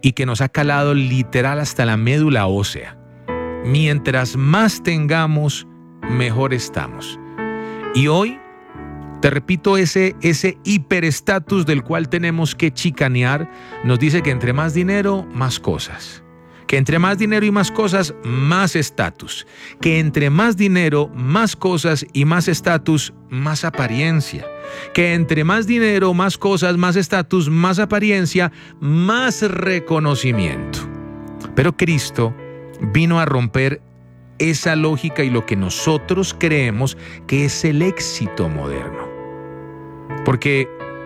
y que nos ha calado literal hasta la médula ósea. Mientras más tengamos, mejor estamos. Y hoy, te repito, ese hiperestatus del cual tenemos que chicanear, nos dice que entre más dinero, más cosas. Que entre más dinero y más cosas, más estatus. Que entre más dinero, más cosas y más estatus, más apariencia. Que entre más dinero, más cosas, más estatus, más apariencia, más reconocimiento. Pero Cristo vino a romper esa lógica y lo que nosotros creemos que es el éxito moderno. Porque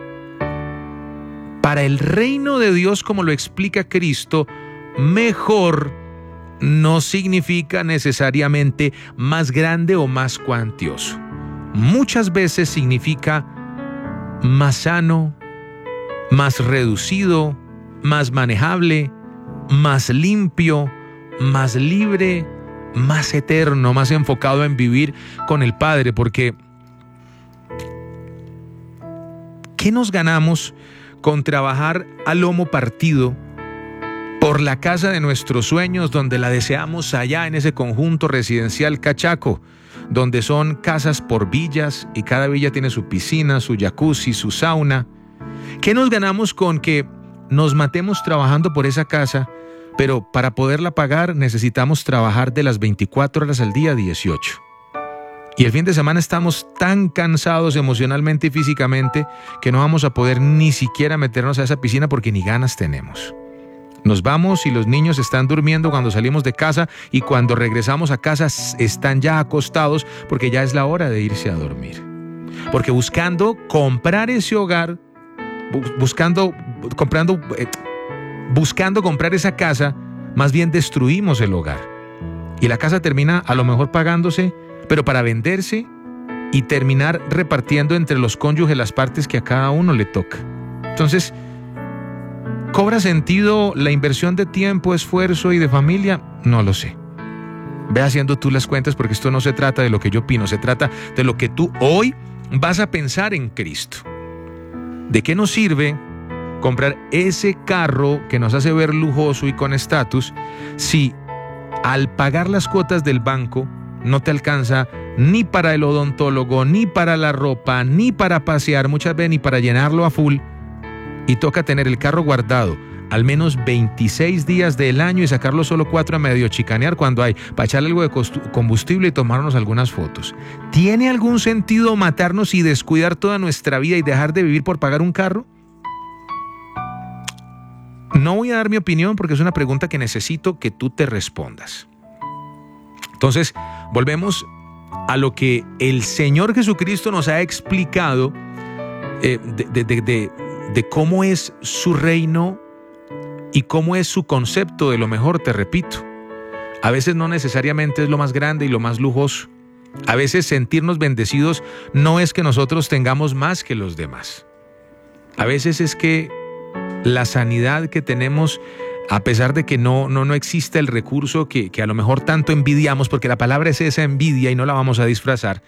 para el reino de Dios, como lo explica Cristo, mejor no significa necesariamente más grande o más cuantioso. Muchas veces significa más sano, más reducido, más manejable, más limpio, más libre, más eterno, más enfocado en vivir con el Padre. Porque ¿qué nos ganamos con trabajar a lomo partido por la casa de nuestros sueños, donde la deseamos allá en ese conjunto residencial cachaco, donde son casas por villas y cada villa tiene su piscina, su jacuzzi, su sauna? ¿Qué nos ganamos con que nos matemos trabajando por esa casa, pero para poderla pagar necesitamos trabajar de las 24 horas al día 18? Y el fin de semana estamos tan cansados emocionalmente y físicamente que no vamos a poder ni siquiera meternos a esa piscina porque ni ganas tenemos. Nos vamos y los niños están durmiendo cuando salimos de casa, y cuando regresamos a casa están ya acostados porque ya es la hora de irse a dormir. Porque buscando comprar ese hogar, buscando comprar esa casa, más bien destruimos el hogar. Y la casa termina a lo mejor pagándose, pero para venderse y terminar repartiendo entre los cónyuges las partes que a cada uno le toca. Entonces, ¿cobra sentido la inversión de tiempo, esfuerzo y de familia? No lo sé. Ve haciendo tú las cuentas, porque esto no se trata de lo que yo opino, se trata de lo que tú hoy vas a pensar en Cristo. ¿De qué nos sirve comprar ese carro que nos hace ver lujoso y con estatus si al pagar las cuotas del banco no te alcanza ni para el odontólogo, ni para la ropa, ni para pasear, muchas veces ni para llenarlo a full, y toca tener el carro guardado al menos 26 días del año y sacarlo solo 4 a medio chicanear cuando hay para echarle algo de combustible y tomarnos algunas fotos? ¿Tiene algún sentido matarnos y descuidar toda nuestra vida y dejar de vivir por pagar un carro? No voy a dar mi opinión porque es una pregunta que necesito que tú te respondas. Entonces, volvemos a lo que el Señor Jesucristo nos ha explicado de cómo es su reino y cómo es su concepto de lo mejor. Te repito, a veces no necesariamente es lo más grande y lo más lujoso. A veces sentirnos bendecidos no es que nosotros tengamos más que los demás. A veces es que la sanidad que tenemos, a pesar de que no existe el recurso que a lo mejor tanto envidiamos, porque la palabra es esa, envidia, y no la vamos a disfrazar,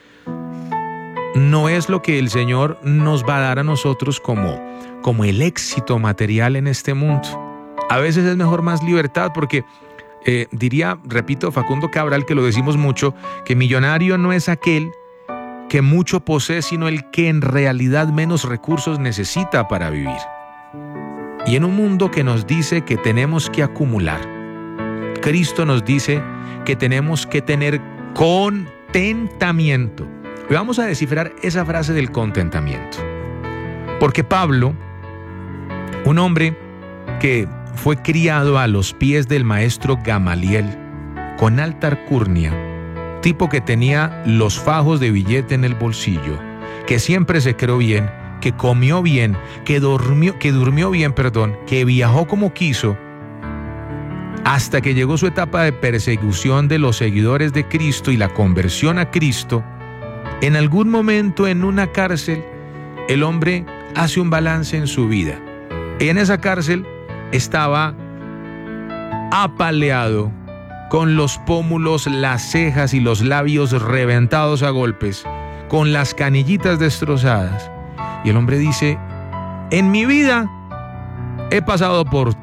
no es lo que el Señor nos va a dar a nosotros como el éxito material en este mundo. A veces es mejor más libertad, porque diría, repito, Facundo Cabral, que lo decimos mucho, que millonario no es aquel que mucho posee, sino el que en realidad menos recursos necesita para vivir. Y en un mundo que nos dice que tenemos que acumular, Cristo nos dice que tenemos que tener contentamiento. Y vamos a descifrar esa frase del contentamiento. Porque Pablo, un hombre que fue criado a los pies del maestro Gamaliel, con alta alcurnia, tipo que tenía los fajos de billete en el bolsillo, que siempre se creó bien, que comió bien, que durmió bien, que viajó como quiso, hasta que llegó su etapa de persecución de los seguidores de Cristo y la conversión a Cristo. En algún momento en una cárcel, el hombre hace un balance en su vida. Y en esa cárcel estaba apaleado, con los pómulos, las cejas y los labios reventados a golpes, con las canillitas destrozadas. Y el hombre dice: en mi vida he pasado por